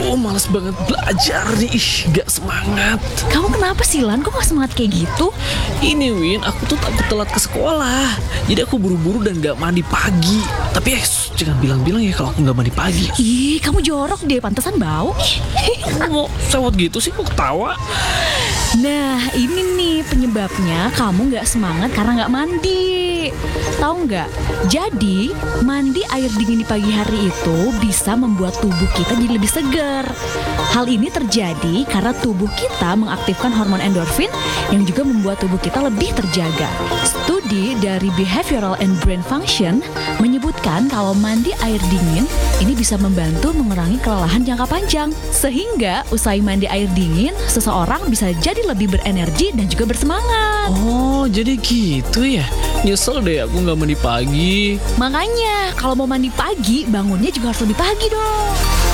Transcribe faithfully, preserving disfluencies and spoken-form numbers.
Aduh, males banget belajar nih. Ih, gak semangat. Kamu kenapa sih, Lan? Kok gak semangat kayak gitu? Ini, Win, aku tuh takut telat ke sekolah. Jadi aku buru-buru dan gak mandi pagi. Tapi eh, jangan bilang-bilang ya kalau aku gak mandi pagi. Ih, kamu jorok deh, pantesan bau. Kamu mau sewot gitu sih, kok ketawa? Nah, ini nih penyebabnya kamu nggak semangat karena nggak mandi. Tahu nggak? Jadi, mandi air dingin di pagi hari itu bisa membuat tubuh kita jadi lebih segar. Hal ini terjadi karena tubuh kita mengaktifkan hormon endorfin yang juga membuat tubuh kita lebih terjaga. Studi dari Behavioral and Brain Function menyebutkan kalau mandi air dingin ini bisa membantu mengurangi kelelahan jangka panjang. Sehingga usai mandi air dingin, seseorang bisa jadi lebih berenergi dan juga bersemangat. Oh, jadi gitu ya? Nyesel deh aku nggak mandi pagi. Makanya, kalau mau mandi pagi, bangunnya juga harus lebih pagi dong.